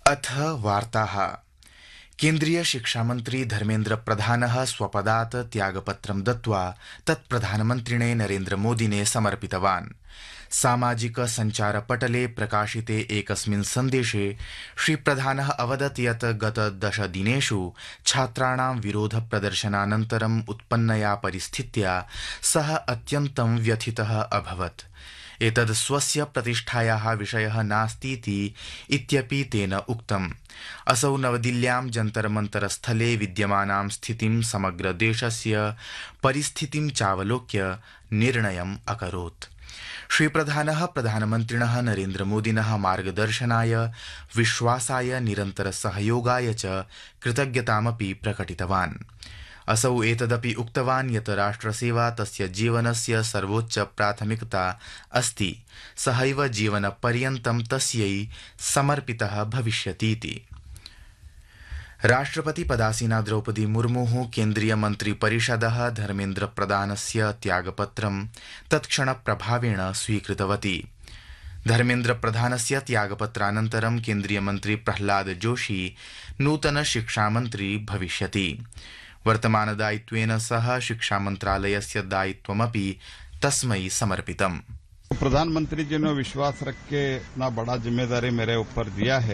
अथ वार्ताः। केन्द्रीय शिक्षामन्त्री धर्मेन्द्र प्रधानः स्वपदात् त्यागपत्रं दत्त्वा तत् प्रधानमन्त्रिणे नरेन्द्रमोदिने समर्पितवान्। सामाजिक सञ्चारपटले प्रकाशिते एकस्मिन् सन्देशे श्रीप्रधानः अवदत् यत् गत 10 दिनेषु छात्राणां विरोध प्रदर्शनानन्तरम् उत्पन्नया परिस्थित्या सः अत्यन्तं व्यथितः अभवत्। एतद् स्वस्य प्रतिष्ठायाः विषयः नास्तीति इत्यपि तेन उक्तम्। असौ नवदिल्ल्यां जन्तर मन्तर स्थले विद्यमानां स्थितिं समग्र देशस्य परिस्थितिं चावलोक्य निर्णयम् अकरोत्। श्रीप्रधानः प्रधानमन्त्रिणः नरेन्द्रमोदिनः मार्गदर्शनाय विश्वासाय निरन्तर सहयोगाय च कृतज्ञतामपि प्रकटितवान्। असौ एतदपि उक्तवान् यत् राष्ट्रसेवा तस्य जीवनस्य सर्वोच्च प्राथमिकता अस्ति। सहैव जीवनपर्यन्तं तस्यै समर्पितः भविष्यतीति। राष्ट्रपति पदासीना द्रौपदी मुर्मुः केन्द्रीयमन्त्रिपरिषदः धर्मेन्द्र प्रधानस्य त्यागपत्रं तत्क्षणप्रभावेण स्वीकृतवती। धर्मेन्द्र प्रधानस्य त्यागपत्रानन्तरं केन्द्रीयमन्त्री प्रह्लाद जोशी नूतन शिक्षामन्त्री भविष्यति। वर्तमानदायित्वेन सह शिक्षामंत्रालयस्य दायित्वमपि तस्मै समर्पितम्। प्रधानमंत्री जी ने विश्वास रख के इतना बड़ा जिम्मेदारी मेरे ऊपर दिया है।